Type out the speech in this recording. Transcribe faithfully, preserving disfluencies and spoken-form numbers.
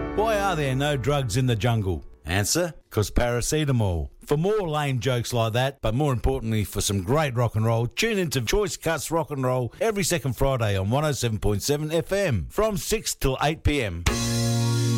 Why are there no drugs in the jungle? Answer, because paracetamol. For more lame jokes like that, but more importantly for some great rock and roll, tune into Choice Cuts Rock and Roll every second Friday on one oh seven point seven F M from six till eight p m.